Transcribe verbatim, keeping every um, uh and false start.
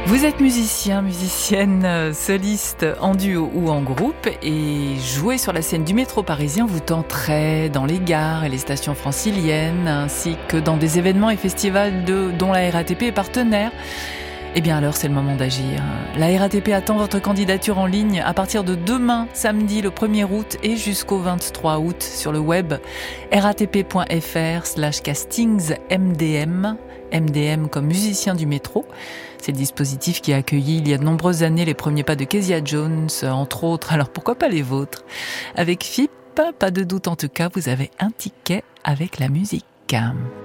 Vous êtes musicien, musicienne, soliste, en duo ou en groupe et jouer sur la scène du métro parisien vous tenterait dans les gares et les stations franciliennes ainsi que dans des événements et festivals de, dont la R A T P est partenaire. Eh bien alors c'est le moment d'agir. La R A T P attend votre candidature en ligne à partir de demain, samedi le premier août et jusqu'au vingt-trois août sur le web ratp.fr slash castings MDM, M D M comme musicien du métro. C'est le dispositif qui a accueilli il y a de nombreuses années les premiers pas de Kezia Jones, entre autres, alors pourquoi pas les vôtres. Avec F I P, pas de doute en tout cas, vous avez un ticket avec la musique.